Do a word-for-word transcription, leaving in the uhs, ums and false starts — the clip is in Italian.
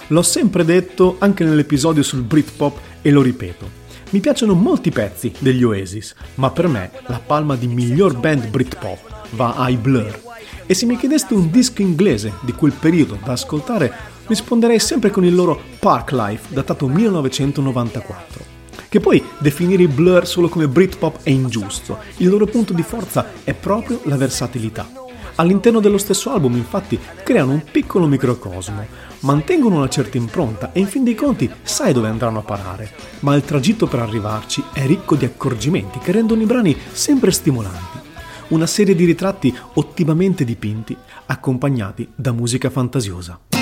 L'ho sempre detto anche nell'episodio sul Britpop e lo ripeto. Mi piacciono molti pezzi degli Oasis, ma per me la palma di miglior band Britpop va ai Blur. E se mi chiedeste un disco inglese di quel periodo da ascoltare, risponderei sempre con il loro Park Life, datato millenovecentonovantaquattro. Che poi definire i Blur solo come Britpop è ingiusto, il loro punto di forza è proprio la versatilità. All'interno dello stesso album, infatti, creano un piccolo microcosmo, mantengono una certa impronta e in fin dei conti sai dove andranno a parare, ma il tragitto per arrivarci è ricco di accorgimenti che rendono i brani sempre stimolanti. Una serie di ritratti ottimamente dipinti, accompagnati da musica fantasiosa.